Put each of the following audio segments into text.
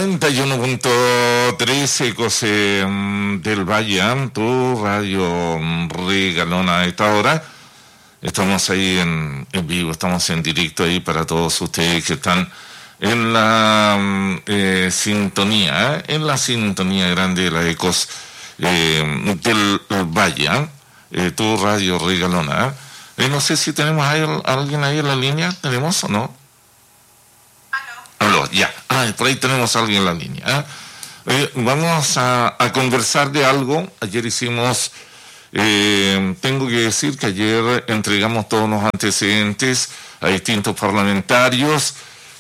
91.3 Ecos del Valle, tu radio regalona a esta hora. Estamos ahí en vivo, estamos en directo ahí para todos ustedes que están en la sintonía, en la sintonía grande de la Ecos del Valle, tu radio regalona. No sé si tenemos ahí alguien ahí en la línea, ¿tenemos o no? Aló, ya. Por ahí tenemos a alguien en la línea. Vamos a conversar de algo. Ayer hicimos, tengo que decir que ayer entregamos todos los antecedentes a distintos parlamentarios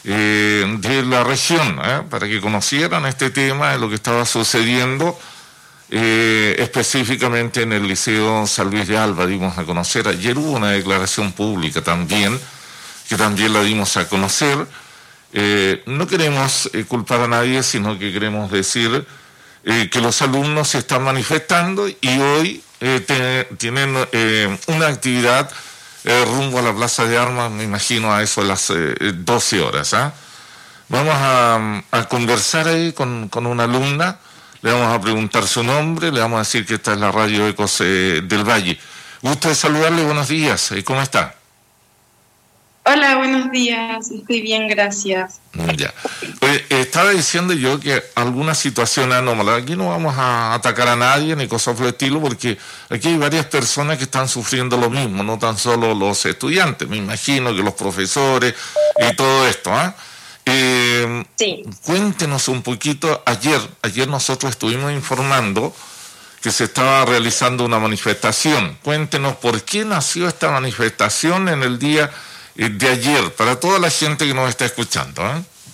de la región, para que conocieran este tema de lo que estaba sucediendo, específicamente en el Liceo San Luis de Alba. Dimos a conocer, ayer hubo una declaración pública también, que también la dimos a conocer. No queremos culpar a nadie, sino que queremos decir que los alumnos se están manifestando y hoy tienen una actividad rumbo a la Plaza de Armas, me imagino a eso de las 12 horas. Vamos a conversar ahí con una alumna, le vamos a preguntar su nombre, le vamos a decir que esta es la radio Ecos del Valle. Gusto de saludarle, buenos días, ¿cómo está? Hola, buenos días. Estoy bien, gracias. Ya. Estaba diciendo yo que alguna situación anómala, aquí no vamos a atacar a nadie ni cosas por el estilo, porque aquí hay varias personas que están sufriendo lo mismo, no tan solo los estudiantes, me imagino que los profesores y todo esto. Sí. Cuéntenos un poquito, ayer nosotros estuvimos informando que se estaba realizando una manifestación. Cuéntenos por qué nació esta manifestación en el día de ayer, para toda la gente que nos está escuchando.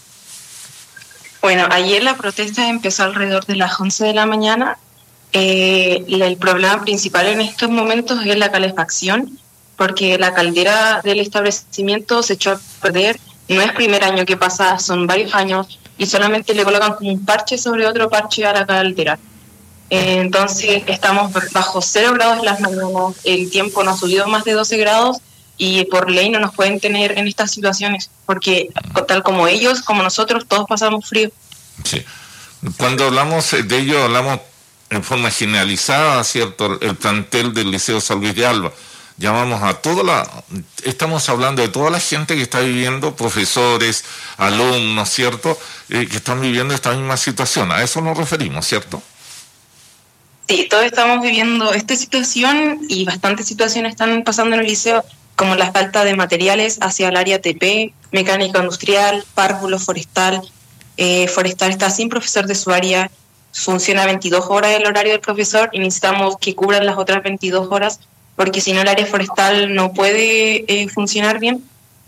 Bueno, ayer la protesta empezó alrededor de las 11 de la mañana. El problema principal en estos momentos es la calefacción, porque la caldera del establecimiento se echó a perder. No es primer año que pasa, son varios años, y solamente le colocan como un parche sobre otro parche a la caldera. Entonces estamos bajo 0 grados en las mañanas, el tiempo no ha subido más de 12 grados, y por ley no nos pueden tener en estas situaciones, porque tal como ellos, como nosotros, todos pasamos frío. Sí. Cuando hablamos de ello, hablamos en forma generalizada, ¿cierto? El plantel del Liceo San Luis de Alba. Llamamos a estamos hablando de toda la gente que está viviendo, profesores, alumnos, ¿cierto? Que están viviendo esta misma situación. A eso nos referimos, ¿cierto? Sí, todos estamos viviendo esta situación y bastantes situaciones están pasando en el liceo, como la falta de materiales hacia el área TP, mecánica industrial, párvulo forestal. Forestal está sin profesor de su área, funciona 22 horas el horario del profesor y necesitamos que cubran las otras 22 horas, porque si no el área forestal no puede funcionar bien.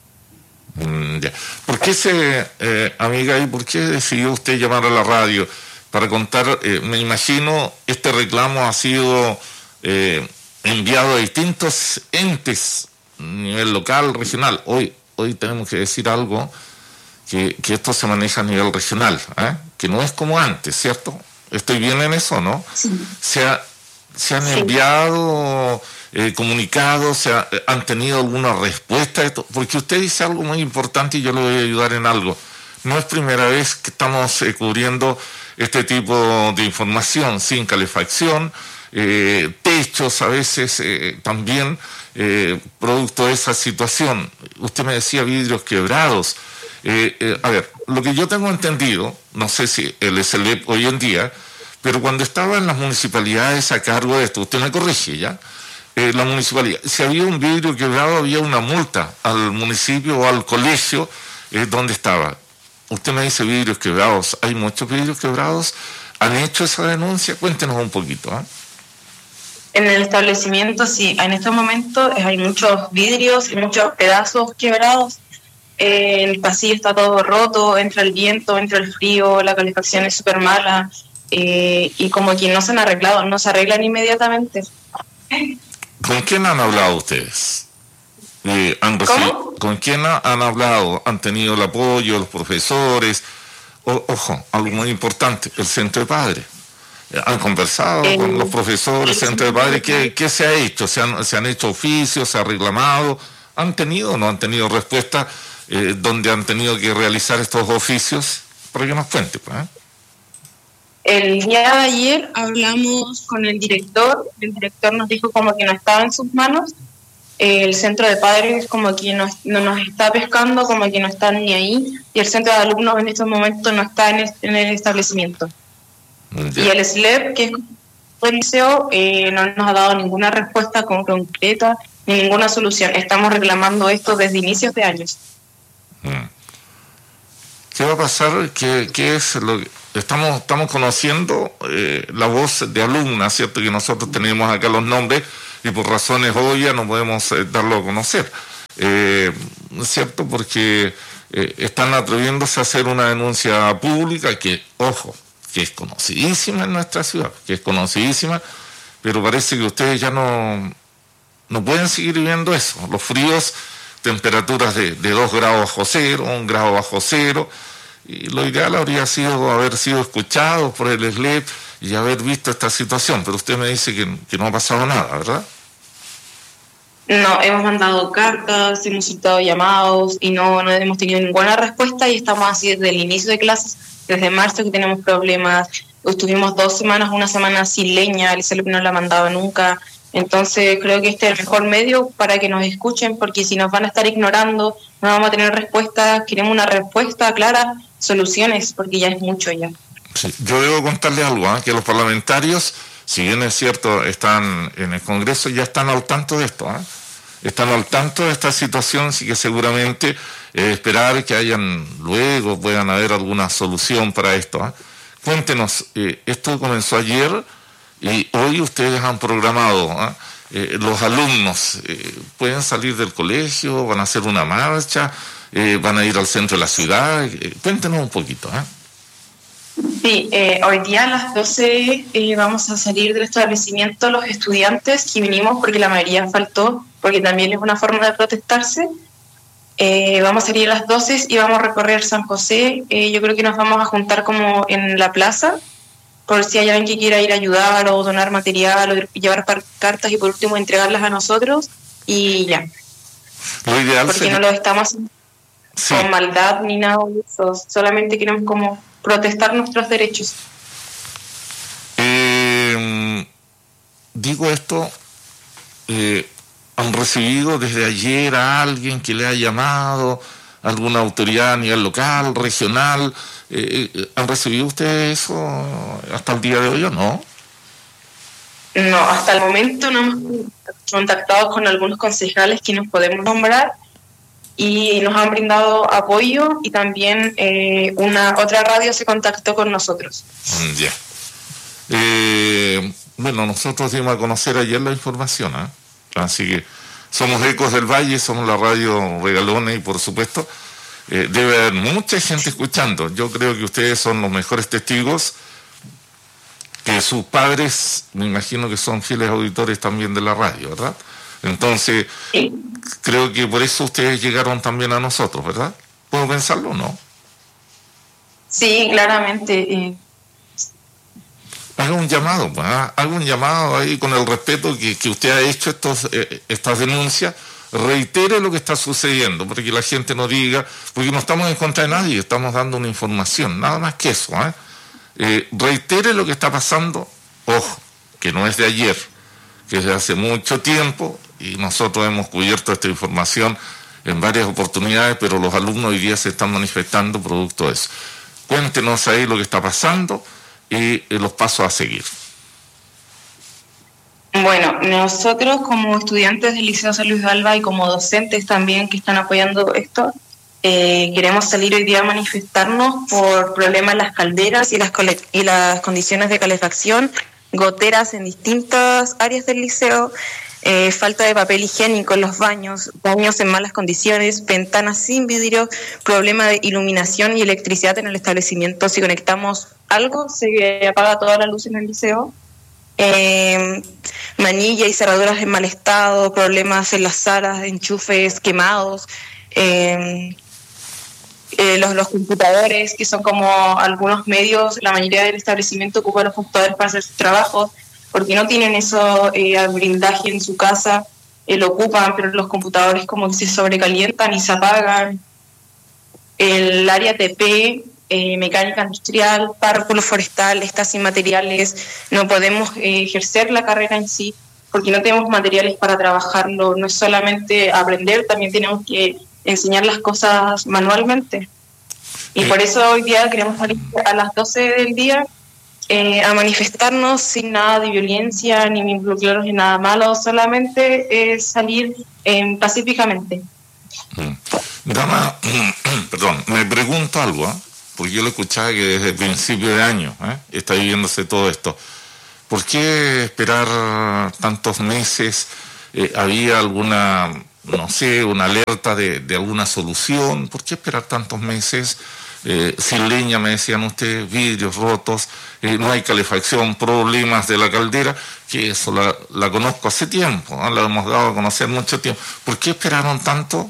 Ya. ¿Por qué amiga, y por qué decidió usted llamar a la radio para contar? Me imagino este reclamo ha sido enviado a distintos entes, nivel local, regional. Hoy tenemos que decir algo, que esto se maneja a nivel regional, que no es como antes, ¿cierto? ¿Estoy bien en eso, no? Sí. Se han enviado comunicados, han tenido alguna respuesta, porque usted dice algo muy importante y yo le voy a ayudar en algo. No es primera vez que estamos cubriendo este tipo de información, sin calefacción, techos a veces también, producto de esa situación. Usted me decía vidrios quebrados. A ver, lo que yo tengo entendido, no sé si el SLEP hoy en día, pero cuando estaba en las municipalidades a cargo de esto, usted me corrige, ¿ya? La municipalidad, si había un vidrio quebrado, había una multa al municipio o al colegio donde estaba. Usted me dice vidrios quebrados, ¿hay muchos vidrios quebrados? ¿Han hecho esa denuncia? Cuéntenos un poquito. En el establecimiento, sí, en estos momentos hay muchos vidrios y muchos pedazos quebrados. El pasillo está todo roto, entra el viento, entra el frío, la calefacción es súper mala, y como que no se han arreglado, no se arreglan inmediatamente. ¿Con quién han hablado ustedes? ¿Con quién han hablado? ¿Han tenido el apoyo, los profesores? Ojo, algo muy importante, el centro de padres. ¿Han conversado con los profesores, centro de padres? ¿Qué se ha hecho? ¿Se han hecho oficios? ¿Se ha reclamado? ¿Han tenido o no han tenido respuesta donde han tenido que realizar estos oficios? para que nos cuente, pues, ¿eh? El día de ayer hablamos con el director nos dijo como que no estaba en sus manos, el centro de padres como que no nos está pescando, como que no están ni ahí, y el centro de alumnos en estos momentos no está en el establecimiento. Y el SLEP, que es el liceo, no nos ha dado ninguna respuesta concreta ni ninguna solución. Estamos reclamando esto desde inicios de años. ¿Qué va a pasar? ¿Qué es lo que estamos conociendo? La voz de alumnas, ¿cierto? Que nosotros tenemos acá los nombres y por razones obvias no podemos darlo a conocer, ¿cierto? Porque están atreviéndose a hacer una denuncia pública que, ojo, que es conocidísima en nuestra ciudad, pero parece que ustedes ya no pueden seguir viviendo eso. Los fríos, temperaturas de 2 grados bajo cero, 1 grado bajo cero, y lo ideal habría sido haber sido escuchados por el SLEP y haber visto esta situación, pero usted me dice que no ha pasado nada, ¿verdad? No, hemos mandado cartas, hemos citado llamados y no hemos tenido ninguna respuesta, y estamos así desde el inicio de clases, desde marzo que tenemos problemas. Estuvimos 2 semanas, una semana sin leña, el SLEP no la mandaba nunca. Entonces creo que este es el mejor medio para que nos escuchen, porque si nos van a estar ignorando, no vamos a tener respuestas. Queremos una respuesta clara, soluciones, porque ya es mucho ya. Sí, yo debo contarle algo, que los parlamentarios, si bien es cierto, están en el Congreso, ya están al tanto de esto, están al tanto de esta situación, así que seguramente esperar que luego puedan haber alguna solución para esto. Cuéntenos, esto comenzó ayer y hoy ustedes han programado, los alumnos pueden salir del colegio, van a hacer una marcha, van a ir al centro de la ciudad. Cuéntenos un poquito. Sí, hoy día a las 12 vamos a salir del establecimiento los estudiantes que vinimos, porque la mayoría faltó, porque también es una forma de protestarse. Vamos a salir a las 12 y vamos a recorrer San José. Yo creo que nos vamos a juntar como en la plaza, por si hay alguien que quiera ir a ayudar o donar material o llevar cartas, y por último entregarlas a nosotros y ya. Lo ideal porque no lo estamos haciendo con maldad ni nada de eso, solamente queremos como protestar nuestros derechos. Digo esto, ¿han recibido desde ayer a alguien que le ha llamado, alguna autoridad a nivel local, regional? ¿Han recibido ustedes eso hasta el día de hoy o no? No, hasta el momento no hemos contactado con algunos concejales que nos podemos nombrar y nos han brindado apoyo, y también otra radio se contactó con nosotros. Ya. Bueno, nosotros dimos a conocer ayer la información, así que somos Ecos del Valle, somos la radio Regalona, y por supuesto debe haber mucha gente escuchando. Yo creo que ustedes son los mejores testigos, que sus padres, me imagino que son fieles auditores también de la radio, ¿verdad? Entonces, sí, creo que por eso ustedes llegaron también a nosotros, ¿verdad? ¿Puedo pensarlo o no? Sí, claramente. Haga un llamado, haga un llamado ahí con el respeto que usted ha hecho estas denuncias. Reitere lo que está sucediendo, porque la gente no diga, porque no estamos en contra de nadie, estamos dando una información, nada más que eso. Reitere lo que está pasando, ojo, que no es de ayer, que es de hace mucho tiempo, y nosotros hemos cubierto esta información en varias oportunidades, pero los alumnos hoy día se están manifestando producto de eso. Cuéntenos ahí lo que está pasando y los pasos a seguir. Bueno, nosotros como estudiantes del Liceo San Luis de Alba y como docentes también que están apoyando esto, queremos salir hoy día a manifestarnos por problemas en las calderas y las condiciones de calefacción, goteras en distintas áreas del liceo, falta de papel higiénico en los baños en malas condiciones, ventanas sin vidrio, problema de iluminación y electricidad en el establecimiento. Si conectamos algo, se apaga toda la luz en el liceo. Manilla y cerraduras en mal estado, problemas en las salas, enchufes quemados, los computadores, que son como algunos medios, la mayoría del establecimiento ocupa los computadores para hacer sus trabajos, porque no tienen eso blindaje en su casa, lo ocupan, pero los computadores como que se sobrecalientan y se apagan. El área TP mecánica industrial, párvulo forestal, está sin materiales, no podemos ejercer la carrera en sí, porque no tenemos materiales para trabajarlo. No es solamente aprender, también tenemos que enseñar las cosas manualmente. Y por eso hoy día queremos salir a las 12 del día a manifestarnos sin nada de violencia, ni involucrarnos en nada malo, solamente salir pacíficamente. Dama, perdón, me pregunto algo, porque yo lo escuchaba que desde el principio de año está viviéndose todo esto. ¿Por qué esperar tantos meses? ¿Había alguna, no sé, una alerta de alguna solución? ¿Por qué esperar tantos meses? Sin leña, me decían ustedes, vidrios rotos, no hay calefacción, problemas de la caldera, que eso la conozco hace tiempo, la hemos dado a conocer mucho tiempo. ¿Por qué esperaron tanto?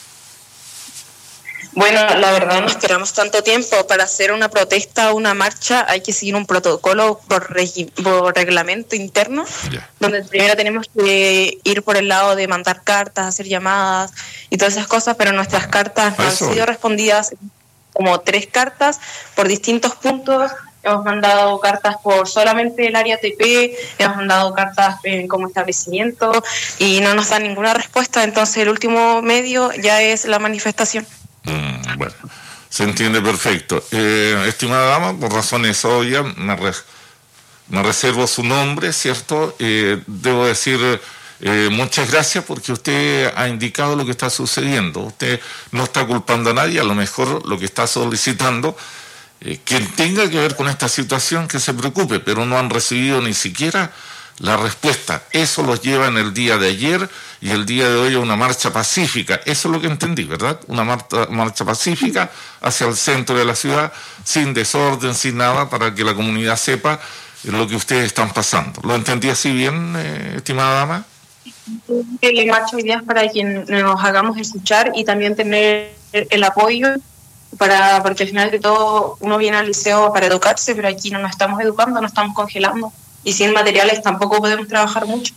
Bueno, la verdad no esperamos tanto tiempo. Para hacer una protesta o una marcha hay que seguir un protocolo por reglamento interno, donde primero tenemos que ir por el lado de mandar cartas, hacer llamadas y todas esas cosas, pero nuestras cartas no han sido respondidas, como 3 cartas por distintos puntos. Hemos mandado cartas por solamente el área TP, hemos mandado cartas como establecimiento y no nos dan ninguna respuesta. Entonces el último medio ya es la manifestación. Bueno, se entiende perfecto. Estimada dama, por razones obvias, me reservo su nombre, ¿cierto? Debo decir muchas gracias porque usted ha indicado lo que está sucediendo. Usted no está culpando a nadie, a lo mejor lo que está solicitando, quien tenga que ver con esta situación, que se preocupe, pero no han recibido ni siquiera la respuesta. Eso los lleva en el día de ayer y el día de hoy a una marcha pacífica. Eso es lo que entendí, ¿verdad? Una marcha pacífica hacia el centro de la ciudad, sin desorden, sin nada, para que la comunidad sepa lo que ustedes están pasando. ¿Lo entendí así bien, estimada dama? El marcha hoy día es para que nos hagamos escuchar y también tener el apoyo, porque al final de todo uno viene al liceo para educarse, pero aquí no nos estamos educando, nos estamos congelando. Y sin materiales tampoco podemos trabajar mucho.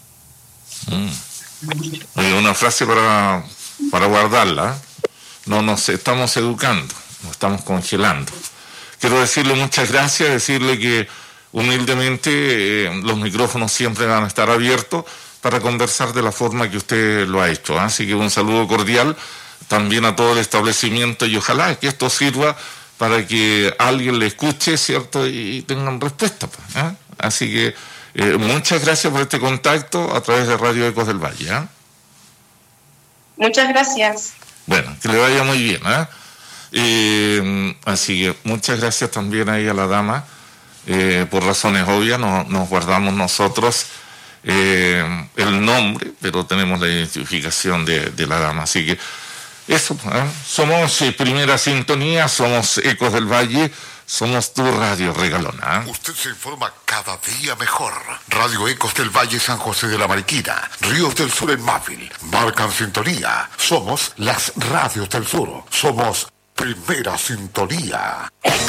Una frase para guardarla. No nos estamos educando, nos estamos congelando. Quiero decirle muchas gracias, decirle que humildemente los micrófonos siempre van a estar abiertos para conversar de la forma que usted lo ha hecho. Así que un saludo cordial también a todo el establecimiento y ojalá que esto sirva para que alguien le escuche, ¿cierto? Y tengan respuesta. Así que muchas gracias por este contacto a través de Radio Ecos del Valle. Muchas gracias. Bueno, que le vaya muy bien. Así que muchas gracias también ahí a la dama. Por razones obvias nos guardamos nosotros el nombre, pero tenemos la identificación de la dama. Así que eso, somos Primera Sintonía, somos Ecos del Valle. Somos tu radio regalona. Usted se informa cada día mejor. Radio Ecos del Valle San José de la Mariquina, Ríos del Sur en Mávil, marcan sintonía. Somos las radios del sur. Somos Primera Sintonía.